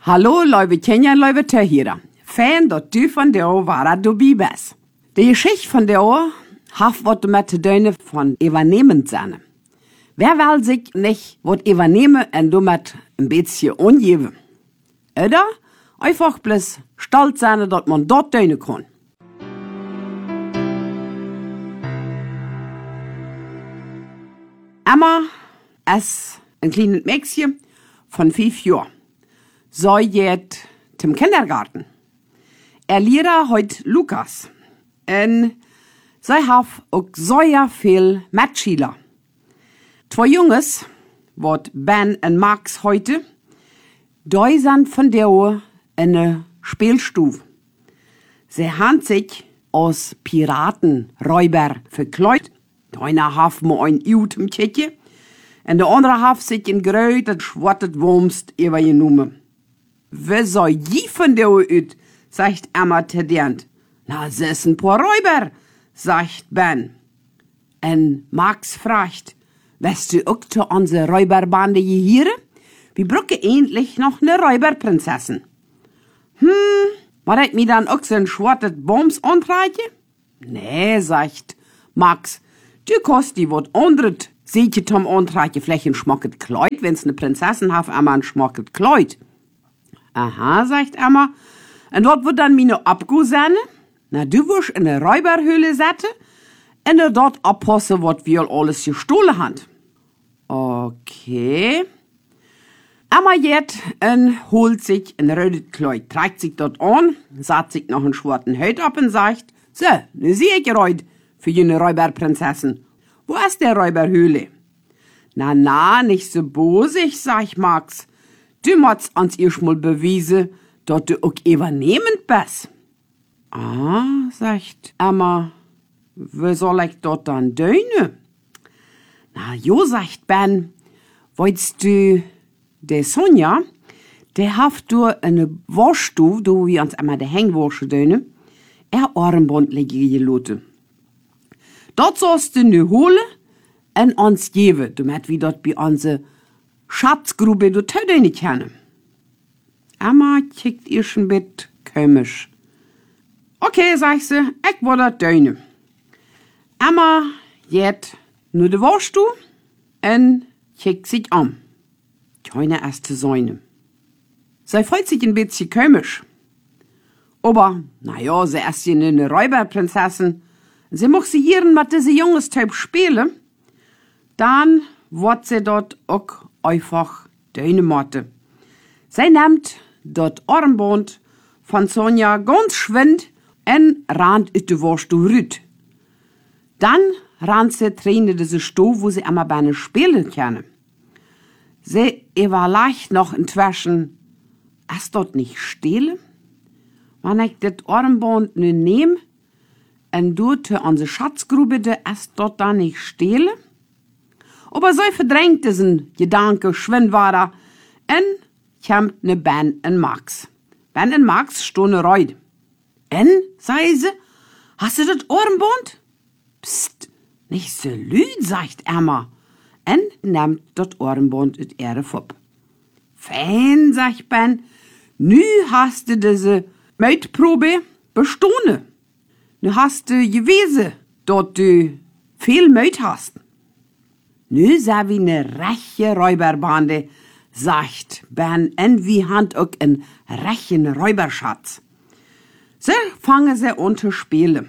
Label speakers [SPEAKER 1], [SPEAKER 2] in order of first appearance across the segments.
[SPEAKER 1] Hallo, liebe Kenja, liebe Töchter. Fan, dat du von der war du bibes. Die Geschichte von der haft wat mit de Döne von übernehmen sein. Wer will sich nicht wat übernehmen und damit ein bisschen ungeben? Oder einfach bloß stolz sein, dass man dort Döne kann. Emma ist ein kleines Mädchen von 5 Jahren. Sie geht zum Kindergarten. Lehrer heut Lukas. Und sie hat auch sehr viel Mitschüler. 2 Jungs, wat Ben und Max heute, die sind von der in der Spielstube. Sie haben sich als Piratenräuber verkleidet. Der eine hat mir ein Jut im Kittchen und der andere hat sich in größtes schwartes Wurmst übergenommen. Wer soll je von der ut, sagt Emma tedient. Na, sie ist ein paar Räuber, sagt Ben. Und Max fragt, weißt du auch zu unserer Räuberbande hier? Wir brauchen endlich noch eine Räuberprinzessin. War ich mir dann auch so ein schwartes Bombs antreiben? Nee, sagt Max, du kannst die wat anderes. Seht ihr Tom antreiben, vielleicht ein schmacket Kleid, wenn's eine Prinzessin hat, einmal ein schmacket Kleid. Aha, sagt Emma. Und dort wird dann meine Abgu sein? Na, du wirst in eine Räuberhöhle setzen und dort abpassen, was wir alles gestohlen haben. Okay. Emma geht und holt sich ein rotes Kleid, trägt sich dort an, setzt sich noch einen schwarzen Hut ab und sagt, so, ne sehe ich heute für jene Räuberprinzessin. Wo ist der Räuberhöhle? Na, nicht so bosig, sagt Max. Du musst uns erst mal beweisen, dass du auch übernehmend bist. Ah, sagt Emma, wie soll ich dort dann döne? Na, jo, sagt Ben, wolltest du, der Sonja, der haft du eine Waschstube, wo wir uns einmal die Hängwäsche döne, Armband lege geloten. Dort sollst du nu holen und uns geben, damit wir dort bei unserer Schatzgrube du töde nicht kennen. Emma kickt ihr schon bit komisch. Okay, sagt sie, ich will das döne. Emma geht nur de Waschstube und kickt sich an. Keine erste Säune. Sie freut sich ein bisschen komisch. Aber, naja, sie ist ja eine Räuberprinzessin. Sie mag sie hier mit diesem junges Typ spielen. Dann wird sie dort auch einfach Dönemotte. Sie nimmt dort Armband von Sonja ganz schwind und rannt in die Waschstube rüt. Dann rannt sie in diese Stube, wo sie einmal bei einer spielen kann. Sie überlegt noch inzwischen, ist dort nicht stehlen? Wenn ich das Armband nun nehme und dort an die Schatzgrube, ist dort dann nicht stehlen? Aber so verdrängt diesen Gedanke schwind war und kommt ne Ben und Max. Ben und Max stehen reut. Und, sei sie, hast du das Armband? Psst, nicht so lüd, sagt Emma. Und nimmt das Armband in ihre Fupp. Fein, sagt Ben, nu hast du diese Meutprobe bestanden. Nu hast du gewesen, dort du viel Meut hast. Nu sei wie ne rechte Räuberbande, sagt Ben, und wie hand auch ein rechten Räuberschatz. So fangen sie an zu spielen.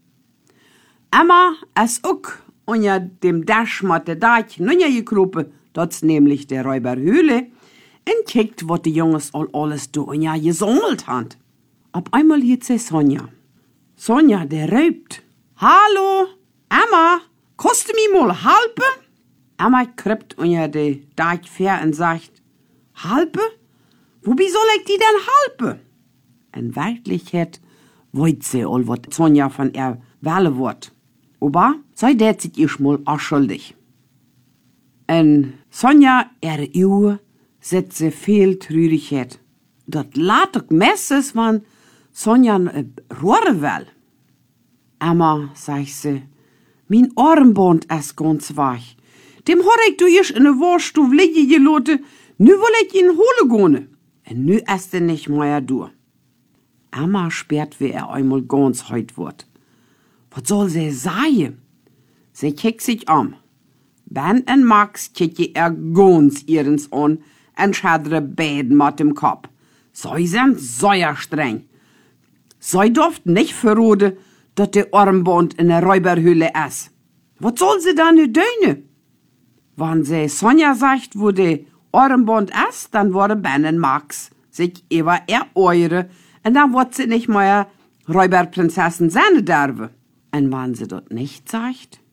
[SPEAKER 1] Emma ist auch unter dem Dasch mit der Dach nunja gekropen, dort nämlich der Räuberhöhle, und kickt, was die Jungs alles du unja gesammelt haben. Auf einmal hier sie Sonja. Sonja, der räubt. Hallo, Emma, kannst du mir mal helfen? Emma kribbt unter die Dach fair und sagt, helfen? Wobei soll ich die denn helfen? In Wirklichkeit wollt sie all, was Sonja von ihr wählen wird. Aber sei der sich ihr mal schuldig. Und Sonja, ihre Uhr, setzt sie viel Traurigkeit. Das lässt doch messes, wenn Sonja rohren will. Emma, sagt sie, mein Armband ist ganz weich. Dem hab ich du erst in der Waschstube liegen gelassen, nu will ich ihn holen gehen. Und nu ist er nicht mehr du. Emma sperrt, wie er einmal ganz heut wird. Was soll sie sagen? Sie kickt sich um. Ben und Max kicken er ganz ihrens an und schadere beiden mit dem Kopf. Sie sind sehr streng. Sie durft nicht verraten, dass der Armband in der Räuberhöhle ist. Was soll sie da nu tun? Wenn sie Sonja sagt, wo der Armband ist, dann wurde Ben und Max sich über eure und dann wird sie nicht mehr Räuberprinzessin sein dürfen. Und wenn sie das nicht sagt,